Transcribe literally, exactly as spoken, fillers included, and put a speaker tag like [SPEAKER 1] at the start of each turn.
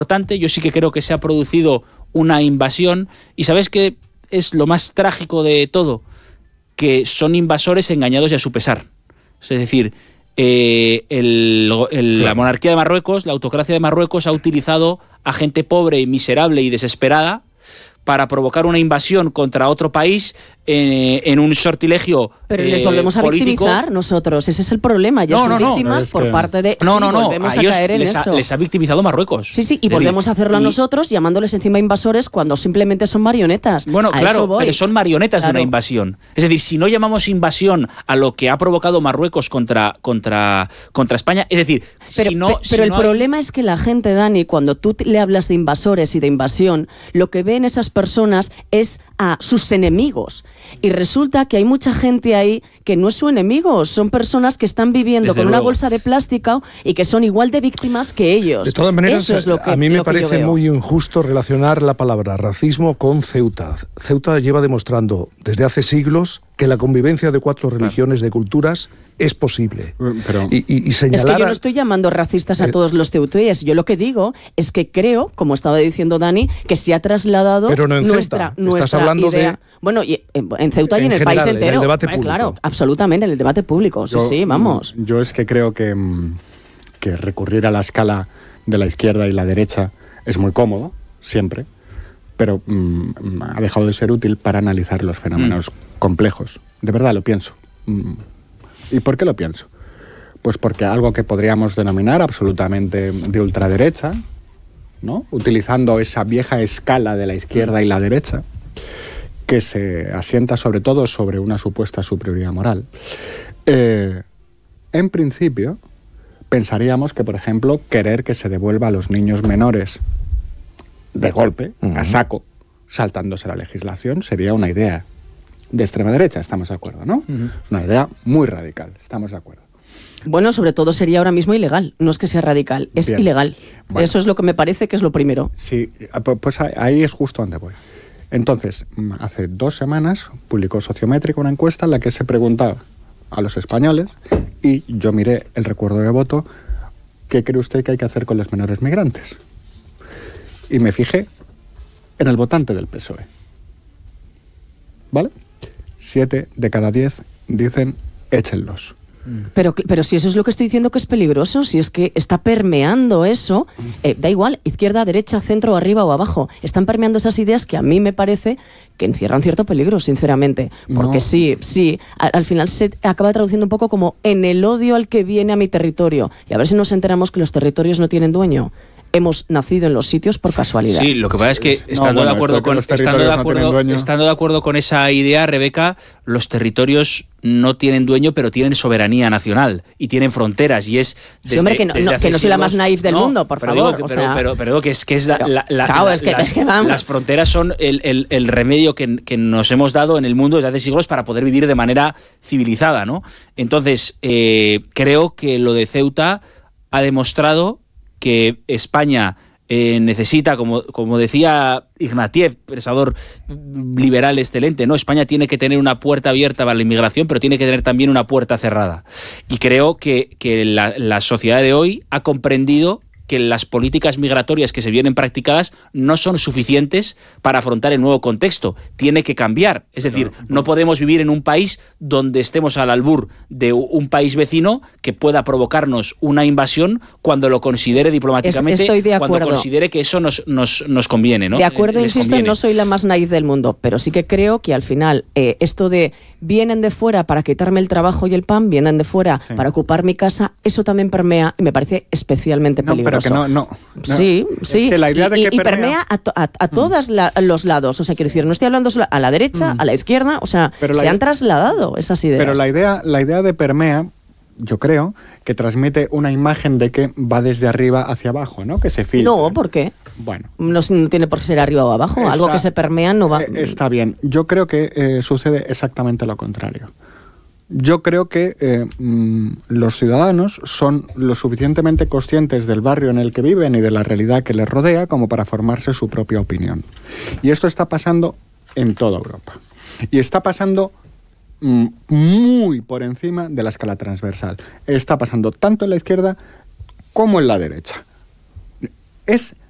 [SPEAKER 1] importante. Yo sí que creo que se ha producido una invasión. ¿Y sabes qué es lo más trágico de todo? Que son invasores engañados y a su pesar. Es decir, eh, el, el, claro. la monarquía de Marruecos, la autocracia de Marruecos ha utilizado a gente pobre y miserable y desesperada para provocar una invasión contra otro país eh, en un sortilegio
[SPEAKER 2] Pero eh, les volvemos a
[SPEAKER 1] político.
[SPEAKER 2] victimizar nosotros, ese es el problema. Ya
[SPEAKER 1] no,
[SPEAKER 2] son
[SPEAKER 1] no, no.
[SPEAKER 2] víctimas
[SPEAKER 1] es
[SPEAKER 2] por
[SPEAKER 1] que...
[SPEAKER 2] parte de...
[SPEAKER 1] No,
[SPEAKER 2] sí,
[SPEAKER 1] no, no,
[SPEAKER 2] volvemos
[SPEAKER 1] a,
[SPEAKER 2] a
[SPEAKER 1] ellos
[SPEAKER 2] caer en
[SPEAKER 1] les
[SPEAKER 2] eso.
[SPEAKER 1] Ha, les ha victimizado Marruecos.
[SPEAKER 2] Sí, sí, y volvemos a hacerlo a nosotros llamándoles encima invasores cuando simplemente son marionetas.
[SPEAKER 1] Bueno,
[SPEAKER 2] a
[SPEAKER 1] claro,
[SPEAKER 2] eso voy.
[SPEAKER 1] pero son marionetas claro. de una invasión. Es decir, si no llamamos invasión a lo que ha provocado Marruecos contra, contra, contra España, es decir,
[SPEAKER 2] pero,
[SPEAKER 1] si no...
[SPEAKER 2] Pero,
[SPEAKER 1] si
[SPEAKER 2] pero
[SPEAKER 1] no
[SPEAKER 2] el
[SPEAKER 1] hay...
[SPEAKER 2] problema es que la gente, Dani, cuando tú le hablas de invasores y de invasión, lo que ven esas personas es a sus enemigos. Y resulta que hay mucha gente ahí que no es su enemigo, son personas que están viviendo
[SPEAKER 1] Desde
[SPEAKER 2] con
[SPEAKER 1] luego.
[SPEAKER 2] una bolsa de plástico y que son igual de víctimas que ellos.
[SPEAKER 3] De todas maneras,
[SPEAKER 2] Eso es lo que,
[SPEAKER 3] a mí me
[SPEAKER 2] lo que
[SPEAKER 3] parece muy injusto relacionar la palabra racismo con Ceuta. Ceuta lleva demostrando desde hace siglos que la convivencia de cuatro religiones, de culturas, es posible.
[SPEAKER 4] Pero,
[SPEAKER 3] y, y, y señalar
[SPEAKER 2] es que yo no estoy llamando racistas a eh, todos los ceutíes. Yo lo que digo es que creo, como estaba diciendo Dani, que se ha trasladado
[SPEAKER 3] pero no en
[SPEAKER 2] nuestra,
[SPEAKER 3] Ceuta.
[SPEAKER 2] nuestra
[SPEAKER 3] Estás hablando
[SPEAKER 2] idea.
[SPEAKER 3] De...
[SPEAKER 2] Bueno, y en, en Ceuta y en,
[SPEAKER 3] en
[SPEAKER 2] el
[SPEAKER 3] general,
[SPEAKER 2] país entero.
[SPEAKER 3] En el debate
[SPEAKER 2] bueno,
[SPEAKER 3] público.
[SPEAKER 2] Claro, absolutamente, en el debate público. Sí,
[SPEAKER 4] yo,
[SPEAKER 2] sí, vamos.
[SPEAKER 4] Yo es que creo que, que recurrir a la escala de la izquierda y la derecha es muy cómodo, siempre, pero mmm, ha dejado de ser útil para analizar los fenómenos mm. complejos. De verdad lo pienso. ¿Y por qué lo pienso? Pues porque algo que podríamos denominar absolutamente de ultraderecha, ¿no? Utilizando esa vieja escala de la izquierda y la derecha, que se asienta sobre todo sobre una supuesta superioridad moral. Eh, en principio, pensaríamos que, por ejemplo, querer que se devuelva a los niños menores de golpe, uh-huh. a saco, saltándose la legislación, sería una idea de extrema derecha, estamos de acuerdo, ¿no? Uh-huh. Es una idea muy radical, estamos de acuerdo.
[SPEAKER 2] Bueno, sobre todo sería ahora mismo ilegal, no es que sea radical, es Bien. ilegal. Bueno. Eso es lo que me parece que es lo primero.
[SPEAKER 4] Sí, pues ahí es justo donde voy. Entonces, hace dos semanas publicó Sociométrica una encuesta en la que se preguntaba a los españoles, y yo miré el recuerdo de voto, ¿qué cree usted que hay que hacer con los menores migrantes? Y me fijé en el votante del P S O E. ¿Vale? Siete de cada diez dicen échenlos.
[SPEAKER 2] Pero, pero si eso es lo que estoy diciendo que es peligroso, si es que está permeando eso, eh, da igual, izquierda, derecha, centro, arriba o abajo, están permeando esas ideas que a mí me parece que encierran cierto peligro, sinceramente, porque no. sí, sí, al, al final se acaba traduciendo un poco como en el odio al que viene a mi territorio, y a ver si nos enteramos que los territorios no tienen dueño. Hemos nacido en los sitios por casualidad.
[SPEAKER 1] Sí, lo que pasa es que estando, no, bueno, de, acuerdo con, estando, de, acuerdo, no estando de acuerdo con esa idea, Rebeca, los territorios no tienen dueño, pero tienen soberanía nacional y tienen fronteras, y es desde,
[SPEAKER 2] sí, hombre, que no, no, que no soy la más naif del
[SPEAKER 1] no,
[SPEAKER 2] mundo, por
[SPEAKER 1] pero
[SPEAKER 2] favor.
[SPEAKER 1] Digo que,
[SPEAKER 2] o sea,
[SPEAKER 1] pero, pero, pero que es que es la,
[SPEAKER 2] pero,
[SPEAKER 1] la, la,
[SPEAKER 2] claro,
[SPEAKER 1] la,
[SPEAKER 2] es que,
[SPEAKER 1] las,
[SPEAKER 2] es que vamos.
[SPEAKER 1] las fronteras son el, el, el remedio que, que nos hemos dado en el mundo desde hace siglos para poder vivir de manera civilizada, ¿no? Entonces, eh, creo que lo de Ceuta ha demostrado que España Eh, necesita, como, como decía Ignatieff, pensador liberal excelente, ¿no? España tiene que tener una puerta abierta para la inmigración, pero tiene que tener también una puerta cerrada. Y creo que, que la, la sociedad de hoy ha comprendido que las políticas migratorias que se vienen practicadas no son suficientes para afrontar el nuevo contexto. Tiene que cambiar. Es decir, no, no podemos vivir en un país donde estemos al albur de un país vecino que pueda provocarnos una invasión cuando lo considere diplomáticamente,
[SPEAKER 2] Estoy de acuerdo.
[SPEAKER 1] cuando considere que eso nos, nos, nos conviene, ¿no?
[SPEAKER 2] De acuerdo,
[SPEAKER 1] Les
[SPEAKER 2] insisto,
[SPEAKER 1] conviene.
[SPEAKER 2] No soy la más naif del mundo, pero sí que creo que al final eh, esto de vienen de fuera para quitarme el trabajo y el pan, vienen de fuera sí. para ocupar mi casa, eso también permea y me parece especialmente
[SPEAKER 4] no,
[SPEAKER 2] peligroso.
[SPEAKER 4] Pero que no, no, no.
[SPEAKER 2] Sí, sí.
[SPEAKER 4] Es que la idea de
[SPEAKER 2] y,
[SPEAKER 4] que
[SPEAKER 2] y
[SPEAKER 4] permea,
[SPEAKER 2] permea a, to, a, a todos mm. la, los lados. O sea, quiero decir, no estoy hablando solo a la derecha, mm. a la izquierda, o sea, pero se la, han trasladado esas ideas.
[SPEAKER 4] Pero la idea, la idea de permea, yo creo, que transmite una imagen de que va desde arriba hacia abajo, ¿no? Que se filtra.
[SPEAKER 2] No, ¿por qué?
[SPEAKER 4] Bueno.
[SPEAKER 2] No, no tiene por qué ser arriba o abajo. Está, algo que se permea no va...
[SPEAKER 4] Está bien. Yo creo que eh, sucede exactamente lo contrario. Yo creo que eh, mmm, los ciudadanos son lo suficientemente conscientes del barrio en el que viven y de la realidad que les rodea como para formarse su propia opinión. Y esto está pasando en toda Europa. Y está pasando mmm, muy por encima de la escala transversal. Está pasando tanto en la izquierda como en la derecha. Es